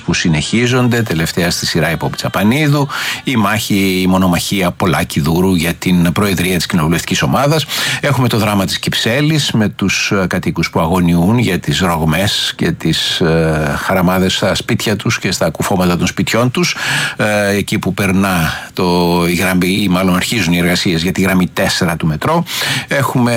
που συνεχίζονται, τελευταία στη σειρά η Πόπη Τσαπανίδου, η μονομαχία Πολάκη Δούρου για την προεδρία της κοινοβουλευτικής ομάδας. Έχουμε το δράμα της Κυψέλης με τους κατοίκους που αγωνιούν για τις ρογμές και τις χαραμάδες στα σπίτια τους και στα κουφώματα των σπιτιών τους, εκεί που περνά η γραμμή, ή μάλλον αρχίζουν οι εργασίες για τη γραμμή 4 του μετρό. Έχουμε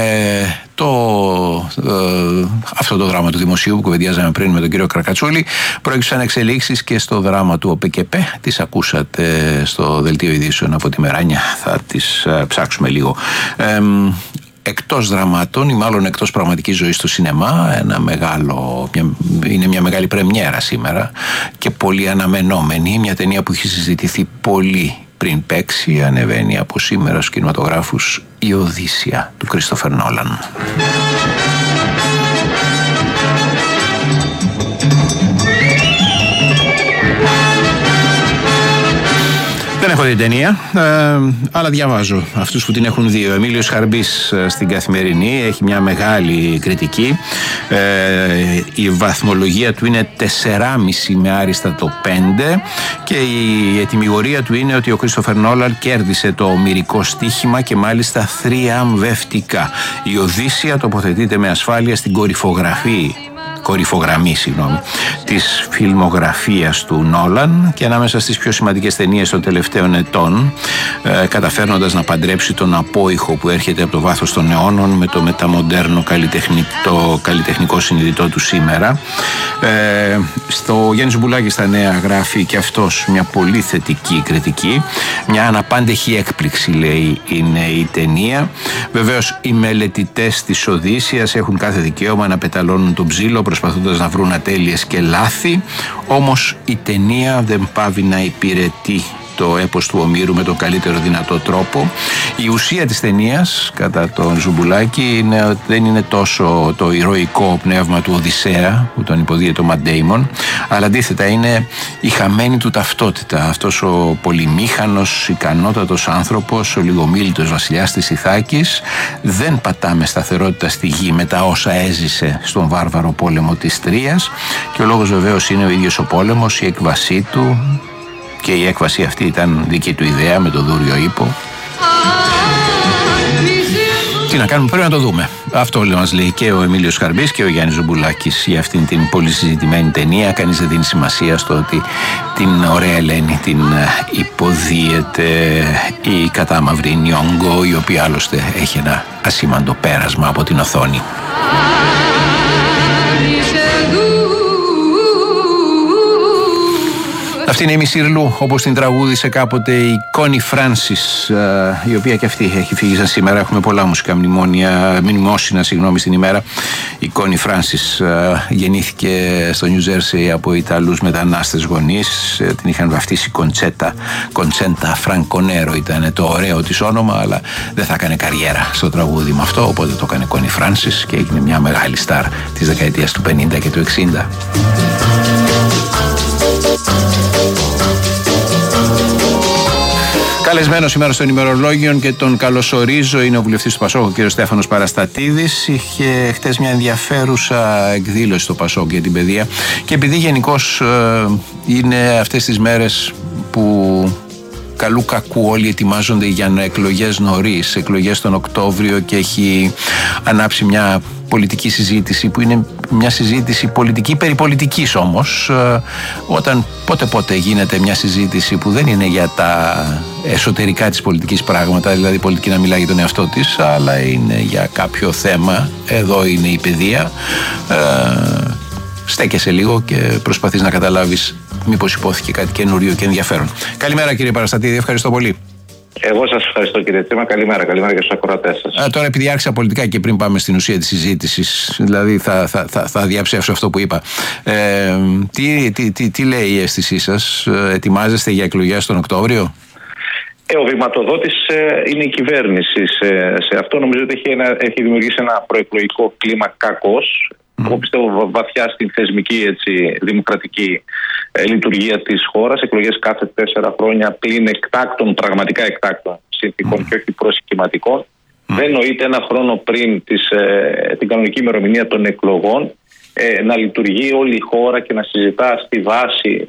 αυτό το δράμα του δημοσίου που κουβεντιάζαμε πριν με τον κύριο Κρακατσούλη. Προέκυψαν εξελίξεις και στο δράμα του ΟΠΕΚΕΠΕ. Τις ακούσατε στο δελτίο ειδήσεων από τη Μεράνια. Θα τις ψάξουμε λίγο. Εκτός δραμάτων ή μάλλον εκτός πραγματικής ζωής στο σινεμά, είναι μια μεγάλη πρεμιέρα σήμερα και πολύ αναμενόμενη. Μια ταινία που έχει συζητηθεί πολύ πριν παίξει, ανεβαίνει από σήμερα στους κινηματογράφους, η Οδύσσεια του Κρίστοφερ Νόλαν. Δεν έχω δει την ταινία, αλλά διαβάζω αυτούς που την έχουν δει. Ο Εμίλιος Χαρμπής στην Καθημερινή έχει μια μεγάλη κριτική. Η βαθμολογία του είναι 4,5 με άριστα το 5 και η ετυμηγορία του είναι ότι ο Κρίστοφερ Νόλαν κέρδισε το ομηρικό στοίχημα και μάλιστα θριαμβευτικά. Η Οδύσσεια τοποθετείται με ασφάλεια στην κορυφογραμμή της φιλμογραφίας του Νόλαν και ανάμεσα στις πιο σημαντικές ταινίες των τελευταίων ετών, καταφέρνοντας να παντρέψει τον απόϊχο που έρχεται από το βάθος των αιώνων με το μεταμοντέρνο καλλιτεχνικό συνειδητό του σήμερα. Στο Γιάννη Ζουμπουλάκη στα Νέα γράφει και αυτός μια πολύ θετική κριτική. Μια αναπάντεχη έκπληξη, λέει, είναι η ταινία. Βεβαίως οι μελετητές της Οδύσσειας έχουν κάθε δικαίωμα να πεταλώνουν τον ψήλο προσπαθώντας να βρουν ατέλειες και λάθη, όμως η ταινία δεν πάβει να υπηρετεί το έπος του Ομήρου με τον καλύτερο δυνατό τρόπο. Η ουσία της ταινίας, κατά τον Ζουμπουλάκη, είναι ότι δεν είναι τόσο το ηρωικό πνεύμα του Οδυσσέα που τον υποδίεται ο Ματ Ντέιμον, αλλά αντίθετα είναι η χαμένη του ταυτότητα. Αυτός ο πολυμήχανος, ικανότατος άνθρωπος, ο λιγομίλητος βασιλιάς της Ιθάκης, δεν πατά με σταθερότητα στη γη με τα όσα έζησε στον βάρβαρο πόλεμο της Τρίας, και ο λόγος βεβαίως είναι ο ίδιος ο πόλεμος, η έκβασή του. Και η έκβαση αυτή ήταν δική του ιδέα με το δούριο ύπο. Τι να κάνουμε, πρέπει να το δούμε. Αυτό μας λέει και ο Εμίλιος Χαρμπής και ο Γιάννης Ζουμπουλάκης για αυτήν την πολύ συζητημένη ταινία. Κανείς δεν δίνει σημασία στο ότι την ωραία Ελένη την υποδίεται η κατάμαυρη Νιόγκο, η οποία άλλωστε έχει ένα ασήμαντο πέρασμα από την οθόνη. Αυτή είναι η Μισιρλού, όπως την τραγούδισε κάποτε η Κόνι Φράνσις, η οποία και αυτή έχει φύγει σαν σήμερα. Έχουμε πολλά μουσικά μνημόσυνα στην ημέρα. Η Κόνι Φράνσις γεννήθηκε στο Νιου Τζέρσι από Ιταλούς μετανάστες γονείς. Την είχαν βαφτίσει Κοντσέντα Φρανκονέρο ήταν το ωραίο της όνομα, αλλά δεν θα έκανε καριέρα στο τραγούδι με αυτό, οπότε το έκανε Κόνι Φράνσις και έγινε μια μεγάλη στάρ της δεκαετίας του 50 και του 60. Καλεσμένος σήμερα στον ημερολόγιο και τον καλωσορίζω είναι ο βουλευτής του ΠΑΣΟΚ, ο κ. Στέφανος Παραστατίδης. Είχε χτες μια ενδιαφέρουσα εκδήλωση στο ΠΑΣΟΚ για την παιδεία και επειδή γενικώς είναι αυτές τις μέρες που καλού κακού όλοι ετοιμάζονται για εκλογές νωρίς, εκλογές τον Οκτώβριο, και έχει ανάψει μια πολιτική συζήτηση που είναι μια συζήτηση πολιτική περί πολιτικής όμως, όταν πότε γίνεται μια συζήτηση που δεν είναι για τα εσωτερικά της πολιτικής πράγματα, δηλαδή η πολιτική να μιλάει για τον εαυτό της, αλλά είναι για κάποιο θέμα. Εδώ είναι η παιδεία. Στέκεσαι λίγο και προσπαθείς να καταλάβεις μήπως υπόθηκε κάτι καινούριο και ενδιαφέρον. Καλημέρα κύριε Παραστατίδη, ευχαριστώ πολύ. Εγώ σας ευχαριστώ κύριε Τσίμα, καλημέρα και στους ακροατές σας. Τώρα επειδή άρχισα πολιτικά και πριν πάμε στην ουσία της συζήτησης, δηλαδή θα διαψεύσω αυτό που είπα. Τι λέει η αίσθησή σας, ετοιμάζεστε για εκλογές τον Οκτώβριο? Ο βηματοδότης είναι η κυβέρνηση σε αυτό. Νομίζω ότι έχει δημιουργήσει ένα προεκλογικό κλίμα κακός. Εγώ πιστεύω βαθιά στην θεσμική δημοκρατική λειτουργία της χώρας. Εκλογές κάθε 4 χρόνια πλην εκτάκτων, πραγματικά εκτάκτων συνθήκων και όχι προσχηματικών. Δεν νοείται ένα χρόνο πριν την κανονική ημερομηνία των εκλογών να λειτουργεί όλη η χώρα και να συζητά στη βάση